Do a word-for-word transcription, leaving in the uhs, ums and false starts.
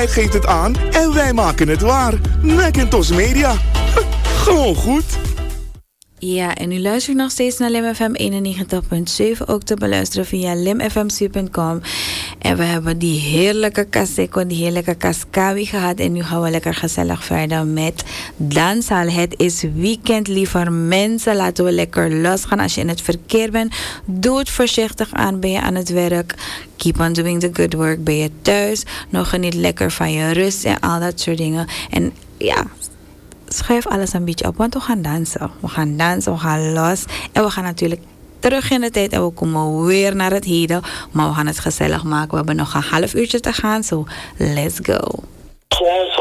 Jij geeft het aan en wij maken het waar. Macintosh Media. Gewoon goed. Ja, en u luistert nog steeds naar Lim F M eenennegentig punt zeven, ook te beluisteren via lim f m c punt com. En we hebben die heerlijke kaseko, die heerlijke kaskawi gehad. En nu gaan we lekker gezellig verder met danshal. Het is weekend, lieve mensen. Laten we lekker losgaan. Als je in het verkeer bent, doe het voorzichtig aan. Ben je aan het werk? Keep on doing the good work. Ben je thuis? Nog geniet lekker van je rust en al dat soort dingen. En ja, schuif alles een beetje op, want we gaan dansen. We gaan dansen, we gaan los. En we gaan natuurlijk terug in de tijd en we komen weer naar het heden. Maar we gaan het gezellig maken. We hebben nog een half uurtje te gaan, so let's go.